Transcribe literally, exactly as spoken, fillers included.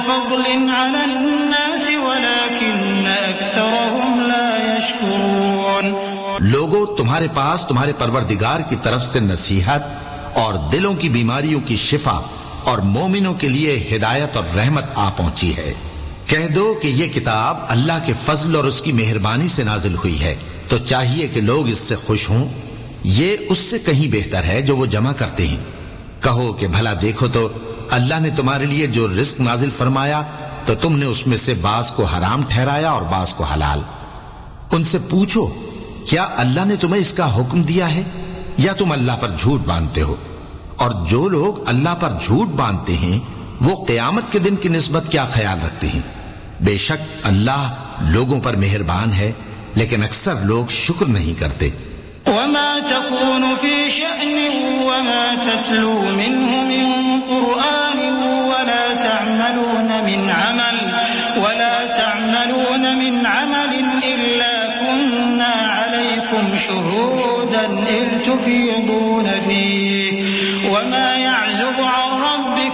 فضل على الناس ولكن أكثرهم لا يشكرون. لوگو تمہارے پاس تمہارے پروردگار کی طرف سے نصیحت اور دلوں کی بیماریوں کی شفا اور مومنوں کے لیے ہدایت اور رحمت آ پہنچی ہے. کہہ دو کہ یہ کتاب اللہ کے فضل اور اس کی مہربانی سے نازل ہوئی ہے، تو چاہیے کہ لوگ اس سے خوش ہوں. یہ اس سے کہیں بہتر ہے جو وہ جمع کرتے ہیں. کہو کہ بھلا دیکھو تو اللہ نے تمہارے لیے جو رزق نازل فرمایا تو تم نے اس میں سے بعض کو حرام ٹھہرایا اور بعض کو حلال. ان سے پوچھو کیا اللہ نے تمہیں اس کا حکم دیا ہے یا تم اللہ پر جھوٹ باندھتے ہو؟ اور جو لوگ اللہ پر جھوٹ باندھتے ہیں وہ قیامت کے دن کی نسبت کیا خیال رکھتے ہیں؟ بے شک اللہ لوگوں پر مہربان ہے، لیکن اکثر لوگ شکر نہیں کرتے. وما تكون في شأن وما تتلو منه من قرآن ولا تعملون من عمل ولا تعملون من عمل إلا كنا عليكم شهودا إذ تفيضون فيه وما يعزب عن ربك